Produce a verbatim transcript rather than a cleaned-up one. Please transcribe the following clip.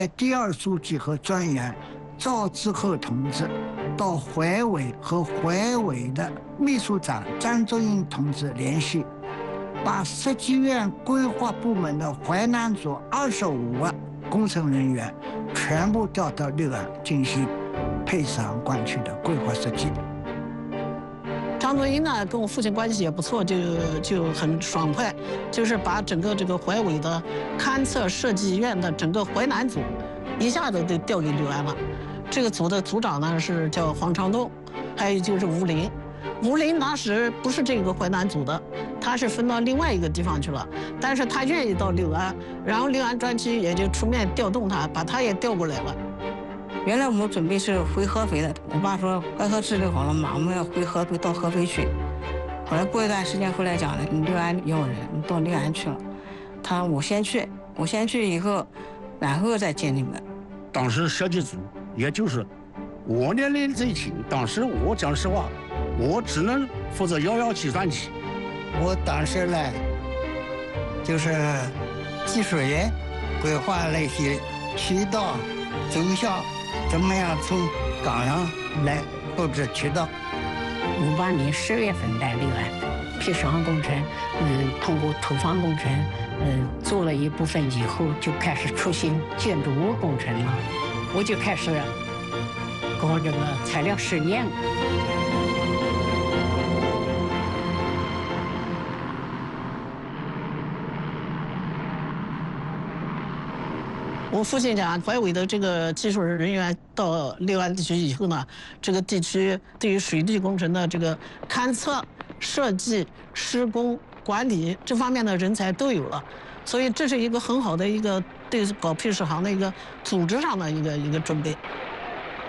第二书记和专员赵志厚同志到淮委和淮委的秘书长张作英同志联系，把设计院规划部门的淮南组二十五个工程人员全部调到六安进行配置航管区的规划设计。 张作英呢，跟我父亲关系也不错，就就很爽快，就是把整个这个淮委的勘测设计院的整个淮南组，一下子就调给六安了。这个组的组长呢是叫黄长栋，还有就是吴林。吴林当时不是这个淮南组的，他是分到另外一个地方去了，但是他愿意到六安，然后六安专区也就出面调动他，把他也调过来了。 原来我们准备是回合肥的，我爸说淮河治理好了嘛，我们要回合肥到合肥去。后来过一段时间回来讲了，你六安要人，你到六安去了。他我先去，我先去以后，然后再见你们。 当时设计组也就是我年龄最轻，当时我讲实话，我只能负责摇摇计算器。 我当时呢，就是技术员，规划那些渠道走向。怎么样从岗上来布置渠道？ 五八年十月份来六安，批示航工程，嗯，通过土方工程，嗯，做了一部分以后，就开始出现建筑物工程了，我就开始搞这个材料实验。 我父亲讲，淮委的这个技术人员到六安地区以后呢，这个地区对于水利工程的这个勘测、设计、施工、管理这方面的人才都有了，所以这是一个很好的一个对搞配饰行的一个组织上的一个一个准备。